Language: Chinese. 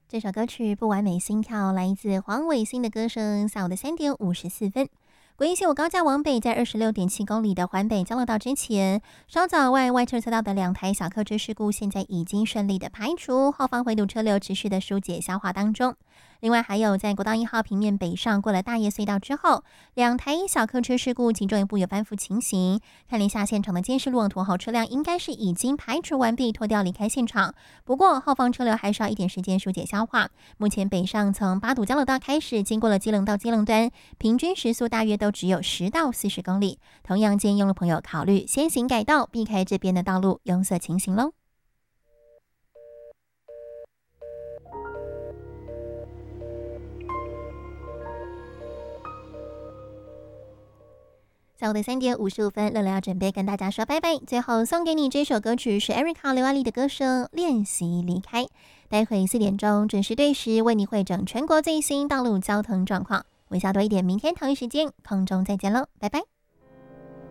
这首歌曲《不完美心跳》来自黄伟星的歌声。下午的3:54，国一75高架往北，在26.7公里的环北交流道之前，稍早外侧车道的2台小客车事故，现在已经顺利的排除，后方回堵车流持续的疏解消化当中。另外还有在国道1号平面北上过了大叶隧道之后，2台小客车事故，其中一部有翻覆情形。看了一下现场的监视路网图后，车辆应该是已经排除完毕，拖掉离开现场。不过后方车流还需要一点时间疏解消化。目前北上从八堵交流道开始，经过了基隆到基隆端，平均时速大约都只有10到40公里。同样建议用路朋友考虑先行改道，避开这边的道路拥塞情形喽。下午的3:55，乐乐要准备跟大家说拜拜。最后送给你这首歌曲是 Erica 刘爱丽的歌声《练习离开》。待会4点钟准时对时为你汇整全国最新道路交通状况。微笑多一点，明天同一时间空中再见喽，拜拜。